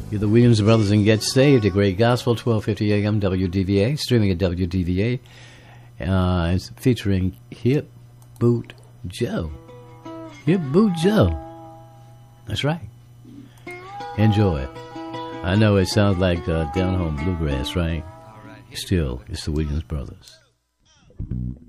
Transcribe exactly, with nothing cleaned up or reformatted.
You're the Williams Brothers and Get Saved, a great gospel, twelve fifty a.m. W D V A, streaming at W D V A. Uh, it's featuring Hip Boot Joe. Hip Boot Joe. That's right. Enjoy. I know it sounds like uh, down home bluegrass, right? Still, it's the Williams Brothers.